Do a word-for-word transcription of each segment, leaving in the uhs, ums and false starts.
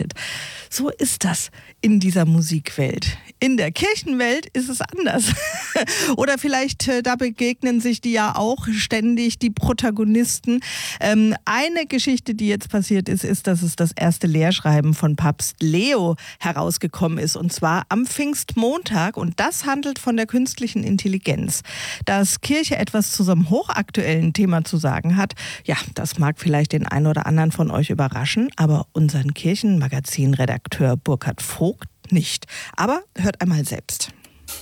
arbeitet. So ist das in dieser Musikwelt. In der Kirchenwelt ist es anders. Oder vielleicht, äh, da begegnen sich die ja auch ständig, die Protagonisten. Ähm, eine Geschichte, die jetzt passiert ist, ist, dass es das erste Lehrschreiben von Papst Leo herausgekommen ist. Und zwar am Pfingstmontag. Und das handelt von der künstlichen Intelligenz. Dass Kirche etwas zu so einem hochaktuellen Thema zu sagen hat, ja, das mag vielleicht den einen oder anderen von euch überraschen, aber unseren Kirchenmagazinredakteur Burkhard Vogt nicht. Aber hört einmal selbst.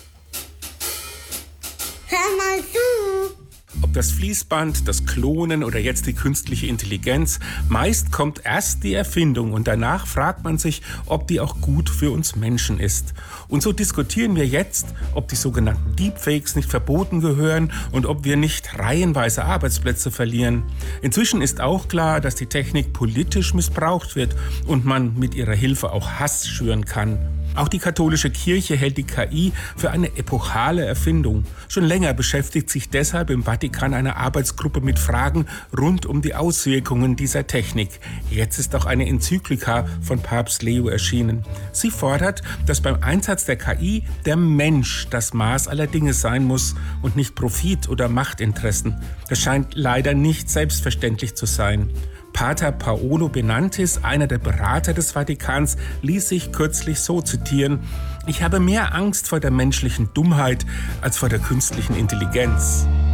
Hör mal zu! Ob das Fließband, das Klonen oder jetzt die künstliche Intelligenz, meist kommt erst die Erfindung und danach fragt man sich, ob die auch gut für uns Menschen ist. Und so diskutieren wir jetzt, ob die sogenannten Deepfakes nicht verboten gehören und ob wir nicht reihenweise Arbeitsplätze verlieren. Inzwischen ist auch klar, dass die Technik politisch missbraucht wird und man mit ihrer Hilfe auch Hass schüren kann. Auch die katholische Kirche hält die K I für eine epochale Erfindung. Schon länger beschäftigt sich deshalb im Vatikan eine Arbeitsgruppe mit Fragen rund um die Auswirkungen dieser Technik. Jetzt ist auch eine Enzyklika von Papst Leo erschienen. Sie fordert, dass beim Einsatz der K I der Mensch das Maß aller Dinge sein muss und nicht Profit- oder Machtinteressen. Das scheint leider nicht selbstverständlich zu sein. Pater Paolo Benantis, einer der Berater des Vatikans, ließ sich kürzlich so zitieren: Ich habe mehr Angst vor der menschlichen Dummheit als vor der künstlichen Intelligenz.